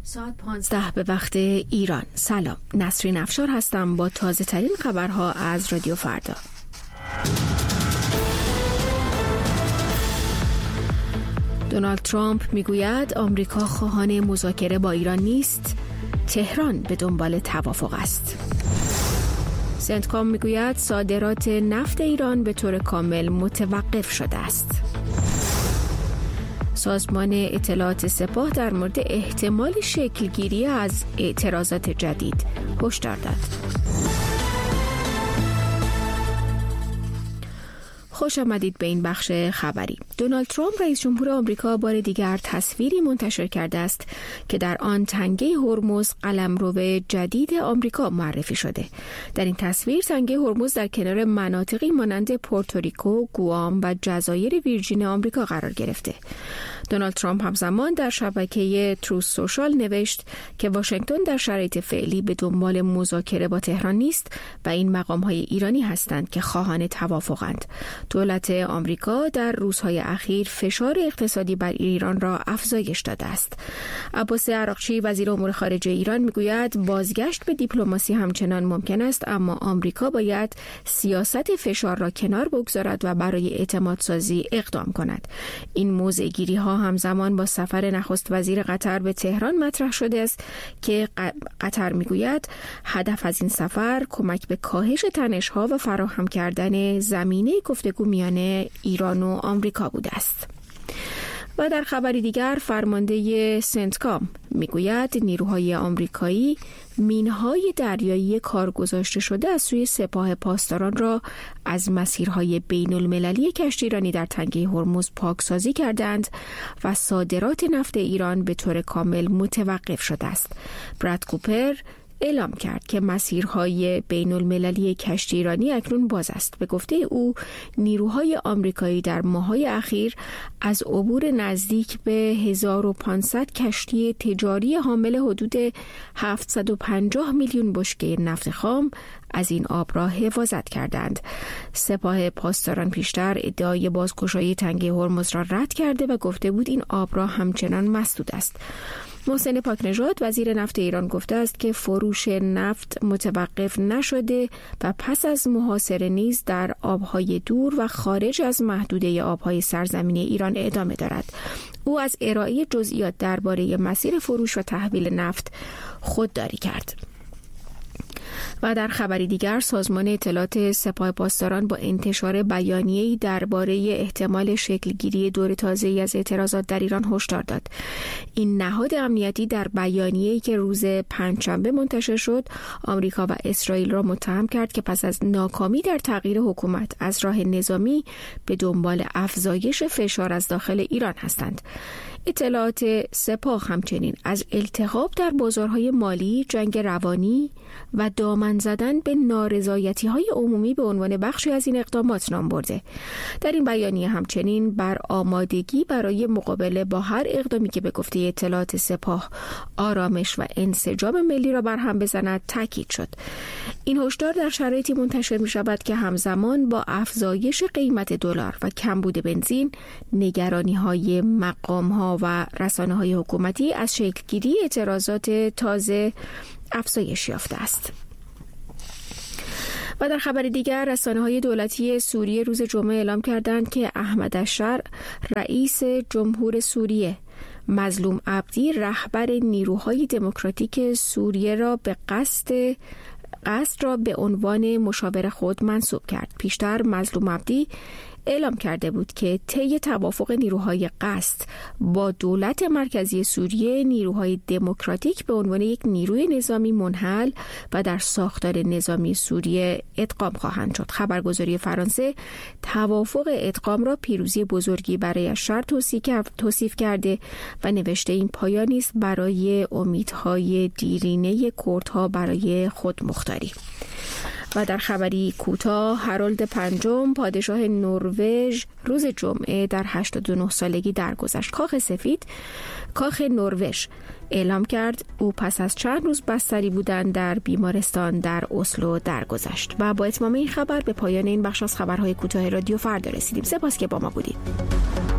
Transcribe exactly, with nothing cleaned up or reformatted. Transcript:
ساعت پانزده به وقت ایران. سلام، نسرین افشار هستم با تازه ترین خبرها از رادیو فردا. دونالد ترامپ میگوید آمریکا خواهان مذاکره با ایران نیست، تهران به دنبال توافق است. سنتکام میگوید صادرات نفت ایران به طور کامل متوقف شده است. سازمان اطلاعات سپاه در مورد احتمال شکلگیری از اعتراضات جدید هشدار داد. خوش آمدید به این بخش خبری. دونالد ترامپ رئیس جمهور آمریکا بار دیگر تصویری منتشر کرده است که در آن تنگه هرمز قلمرو جدید آمریکا معرفی شده. در این تصویر تنگه هرمز در کنار مناطقی مانند پورتوریکو، گوام و جزایر ویرجین آمریکا قرار گرفته. دونالد ترامپ همزمان در شبکه تروث سوشال نوشت که واشنگتن در شرایط فعلی به دنبال مذاکره با تهران نیست و این مقام‌های ایرانی هستند که خواهان توافقند. دولت آمریکا در روزهای اخیر فشار اقتصادی بر ایران را افزایش داده است. عباس عراقچی وزیر امور خارجه ایران میگوید بازگشت به دیپلماسی همچنان ممکن است، اما آمریکا باید سیاست فشار را کنار بگذارد و برای اعتماد سازی اقدام کند. این موضع‌گیری ها همزمان با سفر نخست وزیر قطر به تهران مطرح شده است که قطر میگوید هدف از این سفر کمک به کاهش تنش‌ها و فراهم کردن زمینه گفتگو میان ایران و آمریکا بوده است. و در خبری دیگر فرمانده سنتکام میگوید نیروهای آمریکایی مینهای دریایی کار گذاشته شده از سوی سپاه پاسداران را از مسیرهای بین المللی کشتیرانی در تنگه هرمز پاکسازی کردند و صادرات نفت ایران به طور کامل متوقف شده است. براد کوپر اعلام کرد که مسیرهای بین المللی کشتیرانی اکنون باز است. به گفته او نیروهای آمریکایی در ماه‌های اخیر از عبور نزدیک به هزار و پانصد کشتی تجاری حامل حدود هفتصد و پنجاه میلیون بشکه نفت خام از این آب را حفاظت کردند. سپاه پاسداران پیشتر ادعای بازگشایی تنگه هرمز را رد کرده و گفته بود این آب را همچنان مسدود است. محسن پاکنژاد وزیر نفت ایران گفته است که فروش نفت متوقف نشده و پس از محاصره نیز در آبهای دور و خارج از محدوده آبهای سرزمینی ایران ادامه دارد. او از ارائه جزئیات درباره مسیر فروش و تحویل نفت خودداری کرد. و در خبری دیگر سازمان اطلاعات سپاه پاسداران با انتشار بیانیه‌ای درباره احتمال شکلگیری دور تازه‌ای از اعتراضات در ایران هشدار داد. این نهاد امنیتی در بیانیه‌ای که روز پنجشنبه منتشر شد آمریکا و اسرائیل را متهم کرد که پس از ناکامی در تغییر حکومت از راه نظامی به دنبال افزایش فشار از داخل ایران هستند. اطلاعات سپاه همچنین از التهاب در بازارهای مالی، جنگ روانی و دامن زدن به نارضایتی‌های عمومی به عنوان بخشی از این اقدامات نام برده. در این بیانیه همچنین بر آمادگی برای مقابله با هر اقدامی که به گفته اطلاعات سپاه آرامش و انسجام ملی را برهم بزند تاکید شد. این هشدار در شرایطی منتشر می شود که همزمان با افزایش قیمت دلار و کمبود بنزین نگرانی‌های مقام‌ها و رسانه‌های حکومتی از شکلگیری اعتراضات تازه افزایش یافته است. و در خبر دیگر رسانه‌های دولتی سوریه روز جمعه اعلام کردند که احمد الشر رئیس جمهور سوریه مظلوم عبدی رهبر نیروهای دموکراتیک سوریه را به قصد قصد را به عنوان مشاور خود منصوب کرد. پیشتر مظلوم عبدی اعلام کرده بود که طی توافق نیروهای قصد با دولت مرکزی سوریه نیروهای دموکراتیک به عنوان یک نیروی نظامی منحل و در ساختار نظامی سوریه ادغام خواهند شد. خبرگزاری فرانسه توافق ادغام را پیروزی بزرگی برای الشر توصیف کرده و نوشته این پایانی است برای امیدهای دیرینه کردها برای خودمختاری. و در خبری کوتاه هارولد پنجم پادشاه نروژ روز جمعه در هشتاد و نه سالگی درگذشت. کاخ سفید کاخ نروژ اعلام کرد او پس از چند روز بستری بودن در بیمارستان در اسلو درگذشت. و با اتمام این خبر به پایان این بخش از خبرهای کوتاه رادیو فردا رسیدیم. سپاس که با ما بودید.